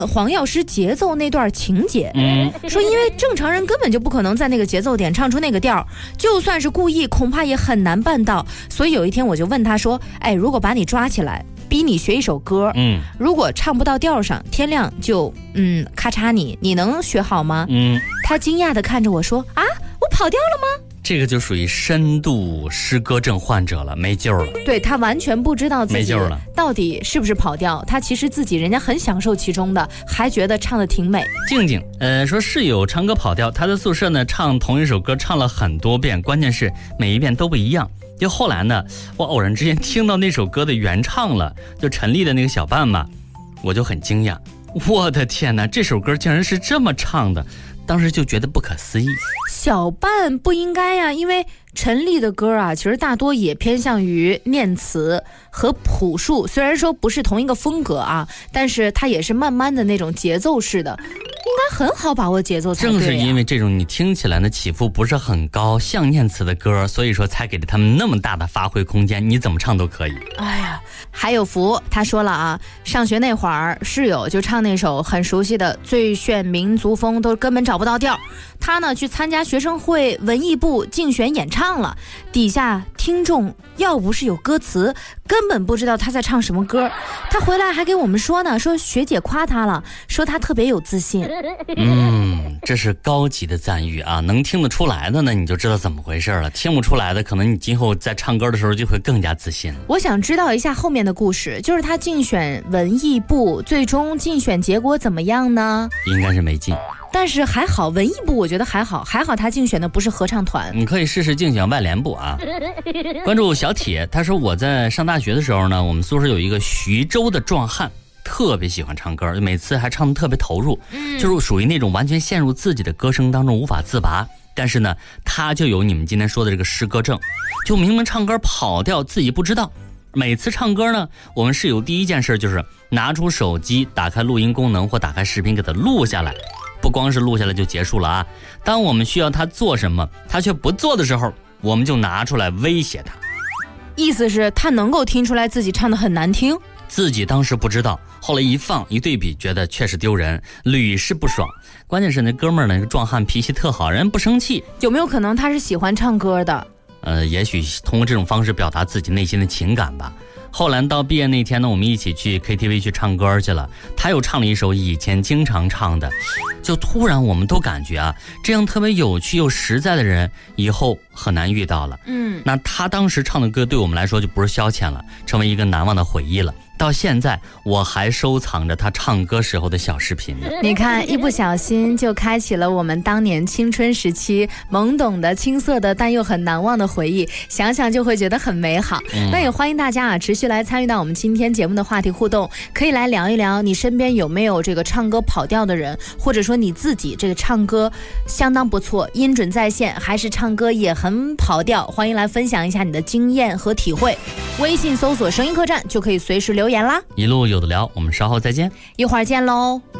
黄药师节奏那段情节，说因为正常人根本就不可能在那个节奏点唱出那个调，就算是故意恐怕也很难办到。所以有一天我就问他说，哎，如果把你抓起来逼你学一首歌，如果唱不到调上，天亮就咔嚓你能学好吗？他惊讶地看着我说，啊，我跑调了吗？ 这个就属于深度诗歌症患者了，没救了。 对，他完全不知道自己到底是不是跑调，他其实自己人家很享受其中的，还觉得唱得挺美。 静静说室友唱歌跑调，他在宿舍呢唱同一首歌唱了很多遍，关键是每一遍都不一样。就后来呢，我偶然之间听到那首歌的原唱了，就陈粒的那个小半嘛，我就很惊讶，我的天哪，这首歌竟然是这么唱的，当时就觉得不可思议。 小半不应该呀，因为陈粒的歌啊，其实大多也偏向于念词和朴树，虽然说不是同一个风格啊，但是它也是慢慢的那种节奏式的，应该很好把握节奏才对啊。 正是因为这种你听起来的起伏不是很高，像念词的歌，所以说才给了他们那么大的发挥空间，你怎么唱都可以。 哎呀，还有福他说了啊，上学那会儿室友就唱那首很熟悉的《最炫民族风》，都根本找不到调。他呢去参加学生会文艺部竞选演唱了，底下听众要不是有歌词，根本不知道他在唱什么歌。他回来还给我们说呢，说学姐夸他了，说他特别有自信。 这是高级的赞誉啊，能听得出来的呢，你就知道怎么回事了。听不出来的，可能你今后在唱歌的时候就会更加自信了。 我想知道一下后面的故事，就是他竞选文艺部，最终竞选结果怎么样呢？ 应该是没进。 但是还好，文艺部我觉得还好他竞选的不是合唱团。 你可以试试竞选外联部啊。关注小铁，他说我在上大学的时候呢，我们宿舍有一个徐州的壮汉，特别喜欢唱歌，每次还唱得特别投入，就是属于那种完全陷入自己的歌声当中无法自拔。但是呢，他就有你们今天说的这个诗歌症，就明明唱歌跑调自己不知道。每次唱歌呢，我们室友第一件事就是拿出手机，打开录音功能或打开视频给他录下来。不光是录下来就结束了啊，当我们需要他做什么他却不做的时候，我们就拿出来威胁他。 意思是他能够听出来自己唱得很难听， 自己当时不知道，后来一放一对比，觉得确实丢人，屡试不爽。关键是那哥们儿那个壮汉脾气特好，人不生气。 有没有可能他是喜欢唱歌的？ 也许通过这种方式表达自己内心的情感吧。后来到毕业那天呢，我们一起去 KTV 去唱歌去了，他又唱了一首以前经常唱的，就突然我们都感觉啊，这样特别有趣又实在的人以后很难遇到了。那他当时唱的歌对我们来说就不是消遣了，成为一个难忘的回忆了。到现在我还收藏着他唱歌时候的小视频。 你看，一不小心就开启了我们当年青春时期懵懂的青涩的但又很难忘的回忆，想想就会觉得很美好。那也欢迎大家持续来参与到我们今天节目的话题互动，可以来聊一聊你身边有没有这个唱歌跑调的人，或者说你自己这个唱歌相当不错，音准在线，还是唱歌也很跑调，欢迎来分享一下你的经验和体会。微信搜索声音客栈就可以随时留言啦。 一路有的聊，我们稍后再见， 一会儿见喽。